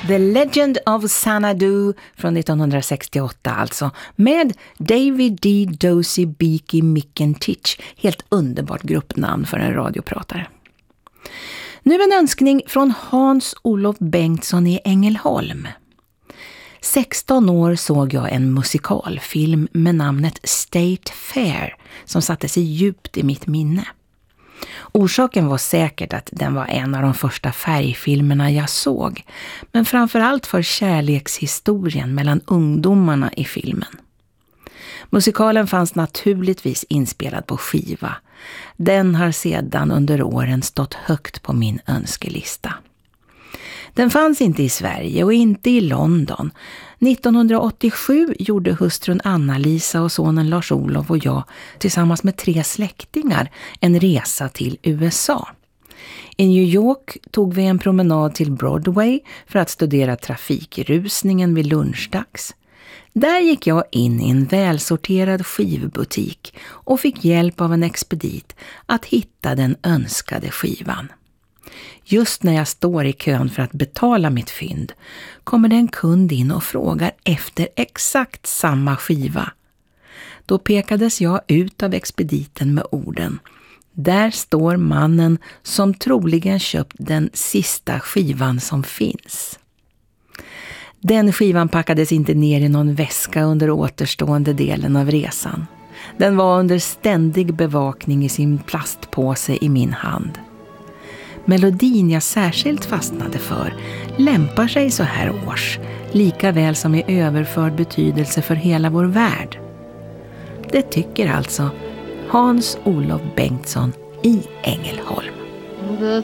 The Legend of Xanadu från 1968 alltså, med David D. Dozy Beaky Mickentich. Helt underbart gruppnamn för en radiopratare. Nu en önskning från Hans-Olof Bengtsson i Ängelholm. 16 år såg jag en musikalfilm med namnet State Fair som satte sig djupt i mitt minne. Orsaken var säkert att den var en av de första färgfilmerna jag såg, men framförallt för kärlekshistorien mellan ungdomarna i filmen. Musikalen fanns naturligtvis inspelad på skiva. Den har sedan under åren stått högt på min önskelista. Den fanns inte i Sverige och inte i London. 1987 gjorde hustrun Anna-Lisa och sonen Lars-Olof och jag tillsammans med 3 släktingar en resa till USA. I New York tog vi en promenad till Broadway för att studera trafikrusningen vid lunchdags. Där gick jag in i en välsorterad skivbutik och fick hjälp av en expedit att hitta den önskade skivan. Just när jag står i kön för att betala mitt fynd kommer det en kund in och frågar efter exakt samma skiva. Då pekades jag ut av expediten med orden: där står mannen som troligen köpt den sista skivan som finns. Den skivan packades inte ner i någon väska under återstående delen av resan. Den var under ständig bevakning i sin plastpåse i min hand. Melodin jag särskilt fastnade för lämpar sig så här års, lika väl som i överförd betydelse för hela vår värld. Det tycker alltså Hans-Olof Bengtsson i Ängelholm. The